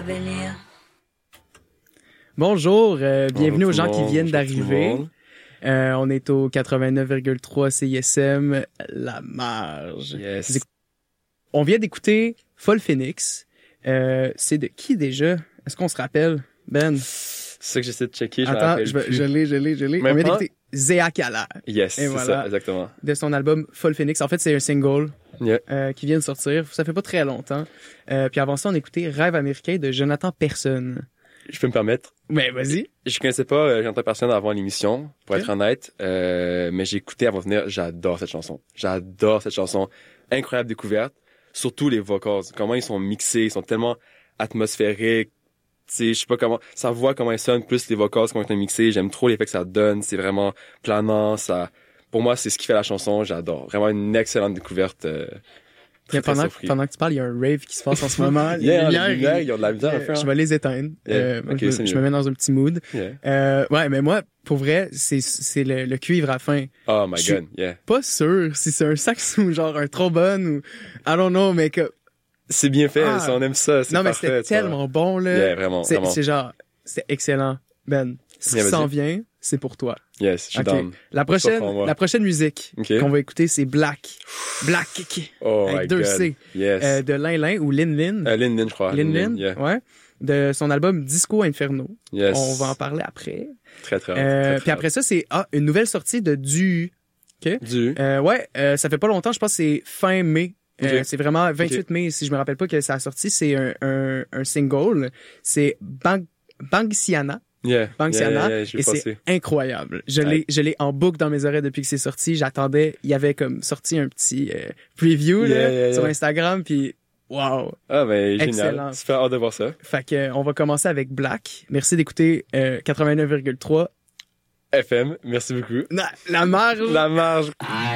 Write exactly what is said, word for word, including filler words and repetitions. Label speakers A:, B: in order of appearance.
A: revenir.
B: Bonjour, euh, bienvenue
C: Bonjour
B: aux gens
C: tout le
B: qui
C: monde,
B: viennent
C: bonjour tout le
B: d'arriver.
C: monde.
B: Euh, on est au quatre-vingt-neuf virgule trois C I S M, La Marge.
C: Yes.
B: On vient d'écouter Folle Phoenix. Euh, c'est de qui déjà? Est-ce qu'on se rappelle, Ben?
C: C'est ça que j'essaie de checker, je me
B: Attends,
C: rappelle
B: je, vais-
C: plus.
B: je l'ai, je l'ai, je l'ai.
C: Mais
B: On vient
C: pas-
B: d'écouter Zéa Kala
C: Yes,
B: Et
C: c'est
B: voilà.
C: ça, exactement.
B: de son album Folle Phoenix. En fait, c'est un single
C: Yeah.
B: euh, qui vient de sortir. Ça fait pas très longtemps. Euh, puis avant ça, on a écouté Rêve américain de Jonathan Personne.
C: Je peux me permettre.
B: Mais vas-y.
C: Je connaissais pas euh, Jonathan Personne avant l'émission, pour
B: Ok.
C: être honnête, euh, mais j'ai écouté avant de venir. J'adore cette chanson. J'adore cette chanson. Incroyable découverte. Surtout les vocals. Comment ils sont mixés, ils sont tellement atmosphériques. Tu sais, je sais pas comment, sa voix, comment elle sonne, plus les vocals, comment ils sont mixés. J'aime trop l'effet que ça donne. C'est vraiment planant. Ça, pour moi, c'est ce qui fait la chanson. J'adore. Vraiment une excellente découverte. Euh, très,
B: Mais
C: très
B: pendant,
C: surpris.
B: pendant que tu parles, il y a un rave qui se passe en ce moment. Les
C: Yeah,
B: lumières,
C: les lumières,
B: ils-
C: ils ont de la misère à
B: Euh,
C: faire.
B: je vais les éteindre.
C: Yeah.
B: Euh,
C: Ok,
B: je, me-
C: c'est
B: je
C: mieux.
B: me mets dans un petit mood.
C: Yeah.
B: Euh, ouais, mais moi, pour vrai, c'est, c'est le, le cuivre à la fin.
C: Oh my
B: Je suis-
C: god, yeah.
B: Pas sûr si c'est un sax ou genre un trombone ou... I don't know, mais que...
C: C'est bien fait,
B: Ah.
C: ça, on aime ça, c'est
B: Non, mais
C: parfait.
B: c'était
C: tu vois.
B: tellement bon, là.
C: Yeah, vraiment,
B: c'est,
C: vraiment.
B: c'est genre... C'est excellent. Ben, ce
C: Yeah,
B: qui
C: vas-y.
B: s'en vient, c'est pour toi.
C: Yes, je suis
B: Ok.
C: down.
B: La prochaine,
C: Surprends-moi.
B: la prochaine musique
C: Ok.
B: qu'on va écouter, c'est Black. Black.
C: Oh
B: avec
C: my
B: deux
C: god.
B: C.
C: Yes.
B: Euh, de Lin Lin ou Lin Lin.
C: Euh, Lin Lin, je crois.
B: Lin Lin,
C: yeah.
B: ouais. De son album Disco Inferno.
C: Yes.
B: On va en parler après.
C: Très, très,
B: Euh,
C: très, très
B: puis après ça, c'est ah, une nouvelle sortie de Du. OK?
C: Du.
B: Euh, ouais, euh, ça fait pas longtemps, je pense que c'est fin mai. Euh,
C: Ok.
B: c'est vraiment vingt-huit mai, si je me rappelle pas que ça a sorti. C'est un, un, un single. C'est Bang, Bangsiana.
C: Yeah.
B: Bangsiana.
C: Yeah, yeah, yeah, je
B: et
C: vais
B: c'est
C: passer.
B: incroyable. Je
C: Ouais.
B: l'ai, je l'ai en boucle dans mes oreilles depuis que c'est sorti. J'attendais, il y avait comme sorti un petit euh, preview
C: Yeah,
B: là,
C: yeah,
B: sur
C: yeah.
B: Instagram, puis wow.
C: Ah, ben,
B: Excellent.
C: génial. Super hâte de voir ça.
B: Fait que euh, on va commencer avec Black. Merci d'écouter euh, quatre-vingt-neuf virgule trois.
C: F M, merci beaucoup.
B: Na- la marge.
C: La marge.
A: I